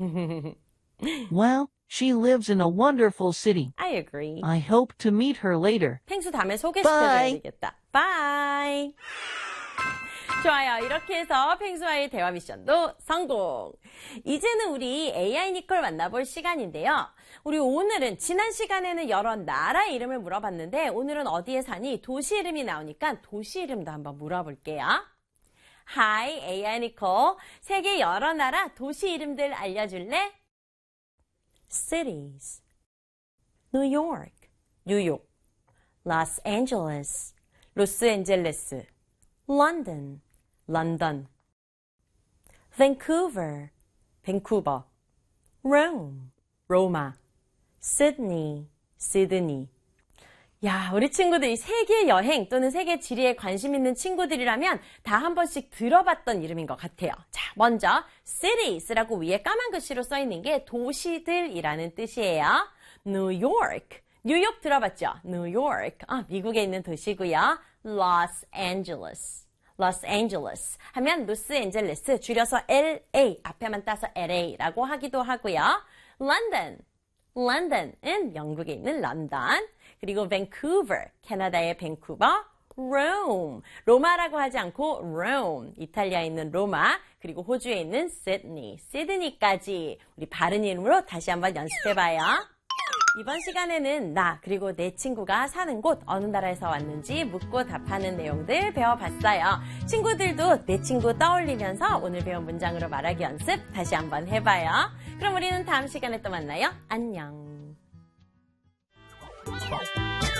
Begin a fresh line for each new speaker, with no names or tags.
Well, she lives in a wonderful city.
I agree.
I hope to meet her later.
펭수 다음에 소개시켜줘야 되겠다. Bye. 좋아요. 이렇게 해서 펭수와의 대화 미션도 성공. 이제는 우리 AI 니콜 만나볼 시간인데요. 우리 오늘은 지난 시간에는 여러 나라의 이름을 물어봤는데 오늘은 어디에 사니? 도시 이름이 나오니까 도시 이름도 한번 물어볼게요. Hi, AI 니콜. 세계 여러 나라 도시 이름들 알려줄래? Cities. New York. 뉴욕. Los Angeles. 로스앤젤레스. London. 런던. Vancouver. 밴쿠버. Rome. 로마. Sydney. 시드니. 야, 우리 친구들이 세계 여행 또는 세계 지리에 관심 있는 친구들이라면 다 한 번씩 들어봤던 이름인 것 같아요. 자, 먼저 cities라고 위에 까만 글씨로 써 있는 게 도시들이라는 뜻이에요. New York. 뉴욕 들어봤죠? New York. 미국에 있는 도시고요. Los Angeles. Los Angeles 하면 로스앤젤레스, 줄여서 LA, 앞에만 따서 LA라고 하기도 하고요. London. London은 영국에 있는 런던. 그리고 Vancouver, 캐나다의 밴쿠버. Rome, 로마라고 하지 않고 Rome, 이탈리아에 있는 로마. 그리고 호주에 있는 시드니, 시드니까지 우리 바른 이름으로 다시 한번 연습해봐요. 이번 시간에는 나 그리고 내 친구가 사는 곳 어느 나라에서 왔는지 묻고 답하는 내용들 배워봤어요. 친구들도 내 친구 떠올리면서 오늘 배운 문장으로 말하기 연습 다시 한번 해봐요. 그럼 우리는 다음 시간에 또 만나요. 안녕.